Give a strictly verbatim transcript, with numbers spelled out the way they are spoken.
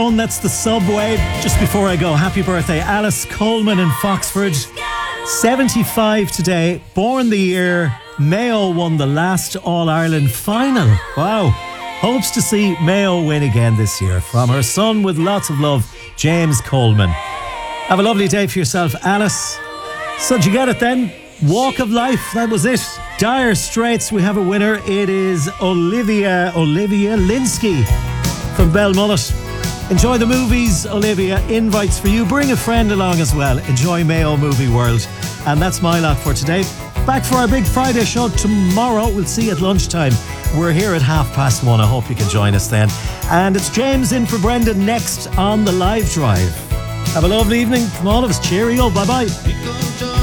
That's the subway. Just before I go, happy birthday, Alice Coleman in Foxford. seventy-five today, born the year Mayo won the last All-Ireland final. Wow. Hopes to see Mayo win again this year. From her son with lots of love, James Coleman. Have a lovely day for yourself, Alice. So did you get it then? Walk of Life, that was it. Dire Straits, we have a winner. It is Olivia, Olivia Linsky from Belmullet. Enjoy the movies, Olivia. Invites for you. Bring a friend along as well. Enjoy Mayo Movie World. And that's my lot for today. Back for our big Friday show tomorrow. We'll see you at lunchtime. We're here at half past one. I hope you can join us then. And it's James in for Brendan next on the live drive. Have a lovely evening from all of us. Cheerio. Bye-bye.